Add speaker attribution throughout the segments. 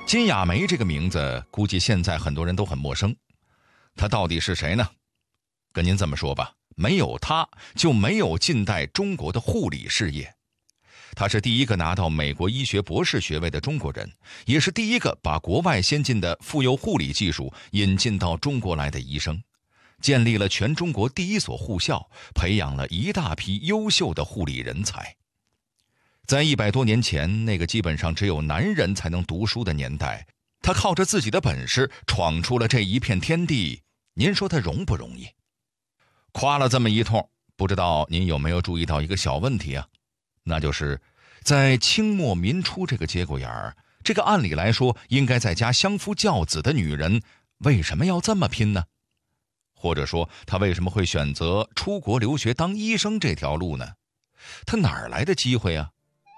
Speaker 1: 金亚梅这个名字，估计现在很多人都很陌生。她到底是谁呢？跟您这么说吧，没有她，就没有近代中国的护理事业。她是第一个拿到美国医学博士学位的中国人，也是第一个把国外先进的妇幼护理技术引进到中国来的医生，建立了全中国第一所护校，培养了一大批优秀的护理人才。在100多年前，那个基本上只有男人才能读书的年代，他靠着自己的本事闯出了这一片天地，您说他容不容易？夸了这么一通，不知道您有没有注意到一个小问题啊？那就是在清末民初这个节骨眼儿，这个按理来说应该在家相夫教子的女人，为什么要这么拼呢？或者说她为什么会选择出国留学当医生这条路呢？她哪儿来的机会啊？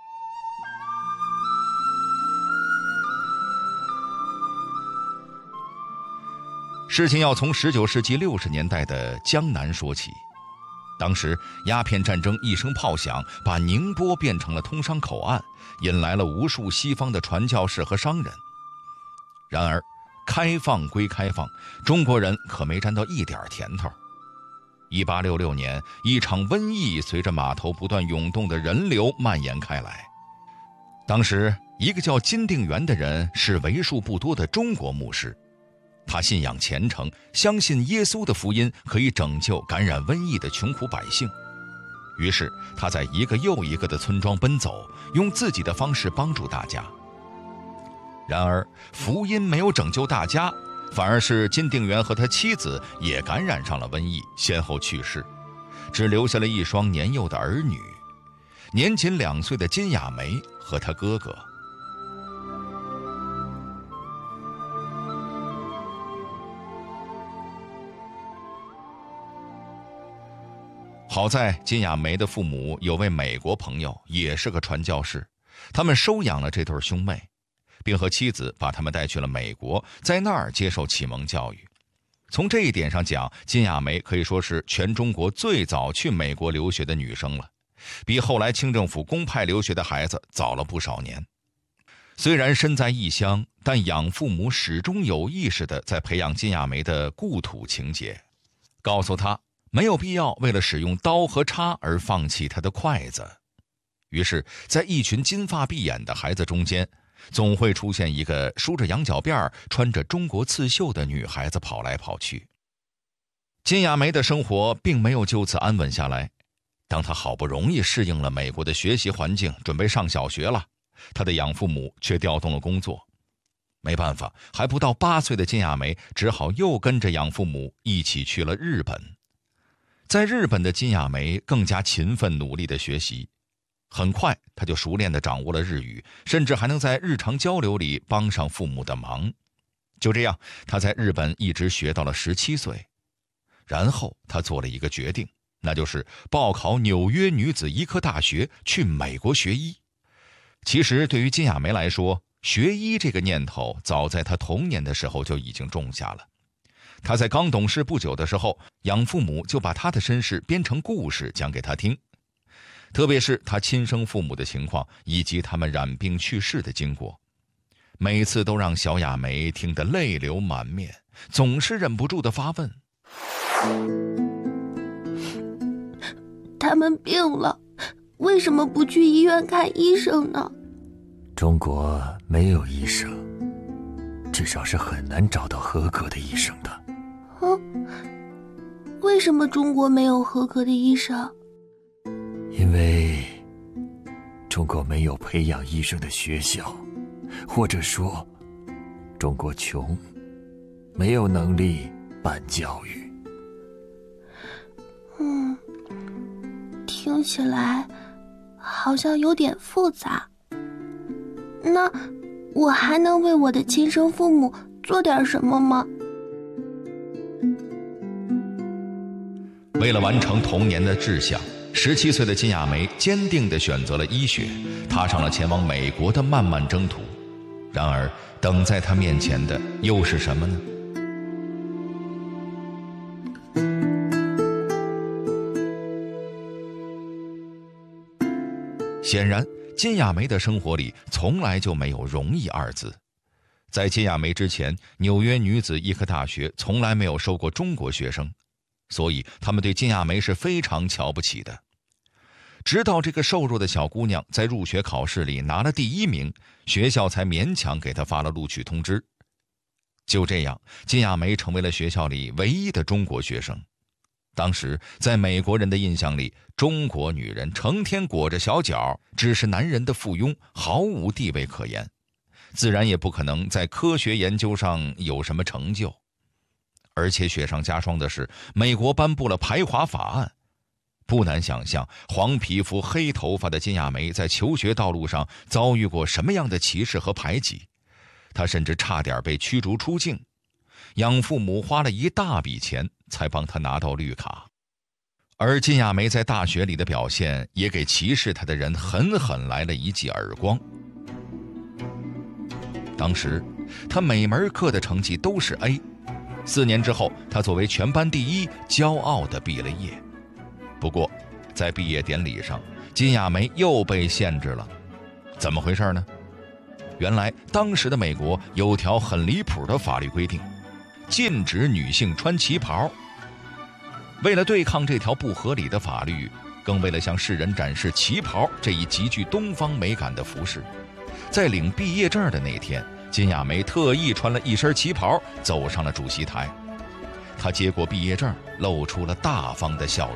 Speaker 1: 事情要从19世纪60年代的江南说起。当时鸦片战争一声炮响，把宁波变成了通商口岸，引来了无数西方的传教士和商人。然而开放归开放，中国人可没沾到一点甜头。1866年，一场瘟疫随着码头不断涌动的人流蔓延开来。当时一个叫金定元的人是为数不多的中国牧师，他信仰虔诚，相信耶稣的福音可以拯救感染瘟疫的穷苦百姓。于是他在一个又一个的村庄奔走，用自己的方式帮助大家。然而福音没有拯救大家，反而是金定元和他妻子也感染上了瘟疫，先后去世，只留下了一双年幼的儿女，年仅2岁的金亚梅和他哥哥。好在金亚梅的父母有位美国朋友，也是个传教士，他们收养了这对兄妹，并和妻子把他们带去了美国，在那儿接受启蒙教育。从这一点上讲，金亚梅可以说是全中国最早去美国留学的女生了，比后来清政府公派留学的孩子早了不少年。虽然身在异乡，但养父母始终有意识地在培养金亚梅的故土情结，告诉她没有必要为了使用刀和叉而放弃他的筷子。于是在一群金发碧眼的孩子中间，总会出现一个梳着羊角辫、穿着中国刺绣的女孩子跑来跑去。金亚梅的生活并没有就此安稳下来。当她好不容易适应了美国的学习环境，准备上小学了，她的养父母却调动了工作。没办法，还不到8岁的金亚梅只好又跟着养父母一起去了日本。在日本的金亚梅更加勤奋努力地学习，很快她就熟练地掌握了日语，甚至还能在日常交流里帮上父母的忙。就这样，她在日本一直学到了17岁。然后她做了一个决定，那就是报考纽约女子医科大学，去美国学医。其实对于金亚梅来说，学医这个念头早在她童年的时候就已经种下了。他在刚懂事不久的时候，养父母就把他的身世编成故事讲给他听，特别是他亲生父母的情况以及他们染病去世的经过，每次都让小亚梅听得泪流满面，总是忍不住地发问：
Speaker 2: 他们病了，为什么不去医院看医生呢？
Speaker 3: 中国没有医生，至少是很难找到合格的医生的。
Speaker 2: 为什么中国没有合格的医生？
Speaker 3: 因为中国没有培养医生的学校，或者说中国穷，没有能力办教育。
Speaker 2: 听起来好像有点复杂。那我还能为我的亲生父母做点什么吗？
Speaker 1: 为了完成童年的志向，17岁的金亚梅坚定地选择了医学，踏上了前往美国的漫漫征途。然而等在她面前的又是什么呢？显然金亚梅的生活里从来就没有容易2字。 在金亚梅之前，纽约女子医科大学从来没有收过中国学生，所以他们对金亚梅是非常瞧不起的。直到这个瘦弱的小姑娘在入学考试里拿了第1名，学校才勉强给她发了录取通知。就这样，金亚梅成为了学校里唯一的中国学生。当时在美国人的印象里，中国女人成天裹着小脚，只是男人的附庸，毫无地位可言，自然也不可能在科学研究上有什么成就。而且雪上加霜的是，美国颁布了排华法案。不难想象，黄皮肤黑头发的金亚梅在求学道路上遭遇过什么样的歧视和排挤。她甚至差点被驱逐出境，养父母花了一大笔钱才帮她拿到绿卡。而金亚梅在大学里的表现也给歧视她的人狠狠来了一记耳光。当时她每门课的成绩都是 A，4 年之后她作为全班第1，骄傲地毕了业。不过在毕业典礼上，金亚梅又被限制了。怎么回事呢？原来当时的美国有条很离谱的法律规定，禁止女性穿旗袍。为了对抗这条不合理的法律，更为了向世人展示旗袍这一极具东方美感的服饰，在领毕业证的那天，金亚梅特意穿了一身旗袍走上了主席台。她接过毕业证，露出了大方的笑容。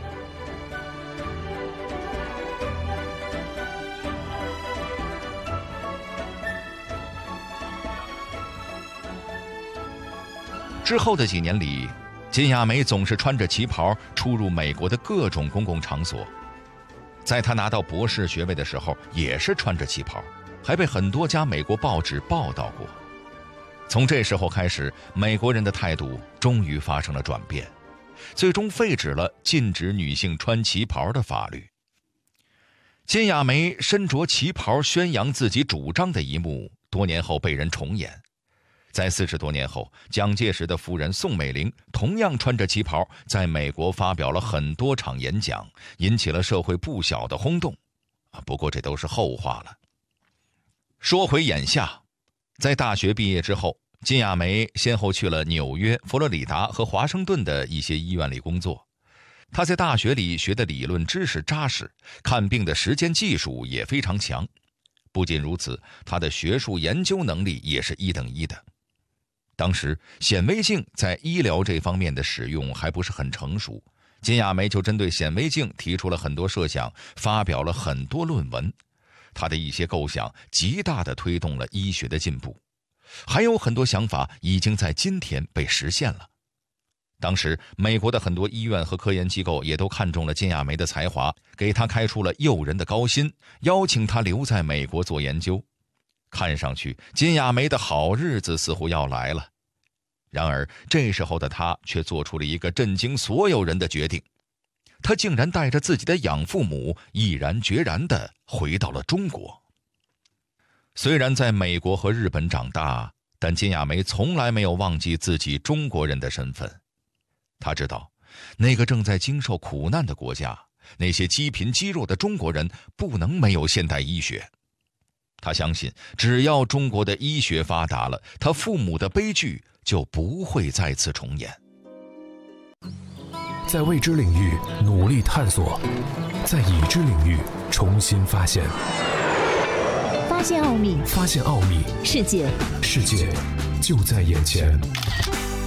Speaker 1: 之后的几年里，金亚梅总是穿着旗袍出入美国的各种公共场所。在她拿到博士学位的时候，也是穿着旗袍，还被很多家美国报纸报道过。从这时候开始，美国人的态度终于发生了转变，最终废止了禁止女性穿旗袍的法律。金亚梅身着旗袍宣扬自己主张的一幕，多年后被人重演。在40多年后，蒋介石的夫人宋美龄同样穿着旗袍，在美国发表了很多场演讲，引起了社会不小的轰动。不过这都是后话了。说回眼下，在大学毕业之后，金亚梅先后去了纽约、佛罗里达和华盛顿的一些医院里工作。她在大学里学的理论知识扎实，看病的实践技术也非常强。不仅如此，她的学术研究能力也是1等1的。当时显微镜在医疗这方面的使用还不是很成熟，金亚梅就针对显微镜提出了很多设想，发表了很多论文。她的一些构想极大地推动了医学的进步，还有很多想法已经在今天被实现了。当时美国的很多医院和科研机构也都看中了金亚梅的才华，给她开出了诱人的高薪，邀请她留在美国做研究。看上去金亚梅的好日子似乎要来了。然而这时候的她却做出了一个震惊所有人的决定，她竟然带着自己的养父母毅然决然地回到了中国。虽然在美国和日本长大，但金亚梅从来没有忘记自己中国人的身份。她知道那个正在经受苦难的国家，那些积贫积弱的中国人不能没有现代医学。他相信，只要中国的医学发达了，他父母的悲剧就不会再次重演。
Speaker 4: 在未知领域努力探索，在已知领域重新发现。
Speaker 5: 发现奥秘，
Speaker 4: 发现奥秘，
Speaker 5: 世界
Speaker 4: 就在眼前。